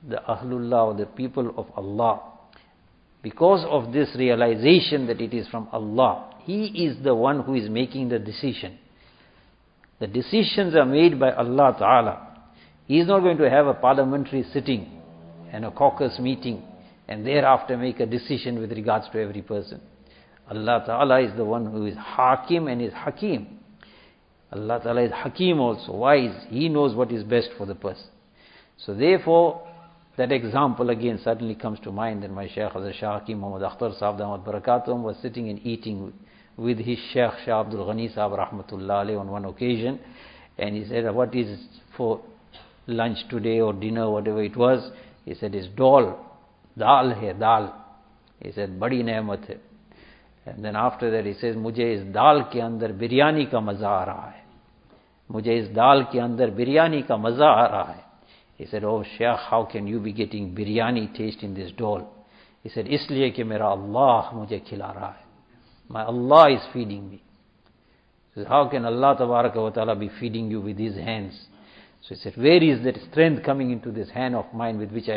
the Ahlullah or the people of Allah, because of this realization that it is from Allah, He is the one who is making the decision. The decisions are made by Allah Ta'ala. He is not going to have a parliamentary sitting and a caucus meeting and thereafter make a decision with regards to every person. Allah Ta'ala is the one who is Hakim and is Hakim. Allah Ta'ala is Hakim also, wise. He knows what is best for the person. So therefore, that example again suddenly comes to mind. And my Shaykh Hazrat Shah Hakim Muhammad Akhtar Sahib Damat Barakatum was sitting and eating with his Shaykh Shah Abdul Ghani Sahib Rahmatullah Alayhi on one occasion. And he said, what is for lunch today or dinner, whatever it was? He said, it's dal hai, dal. He said, badi nemat hai. And then after that he says, mujhe is dal ke andar biryani ka maza aa raha hai. Mujhe is dal ke andar biryani ka maza aa raha hai. He said, oh Shaykh, how can you be getting biryani taste in this dal? He said, isliye ke mera Allah mujhe khila raha hai. My Allah is feeding me. He said, how can Allah Tabaraka wa Ta'ala be feeding you with His hands? So he said, where is that strength coming into this hand of mine with which I